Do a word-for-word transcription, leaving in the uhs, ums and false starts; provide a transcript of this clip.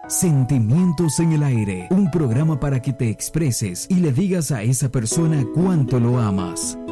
Sentimientos en el aire, un programa para que te expreses y le digas a esa persona cuánto lo amas.